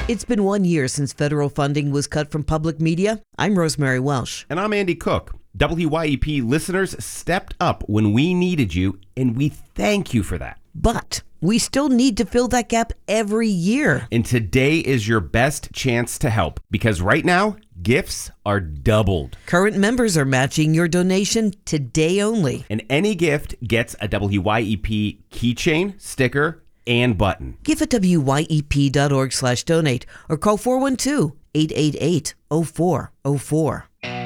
It's been 1 year since federal funding was cut from public media. I'm Rosemary Welsh. And I'm Andy Cook. WYEP listeners stepped up when we needed you, and we thank you for that. But we still need to fill that gap every year. And today is your best chance to help, because right now, gifts are doubled. Current members are matching your donation today only. And any gift gets a WYEP keychain, sticker, and button. Give at wyep.org/donate or call 412-888-0404.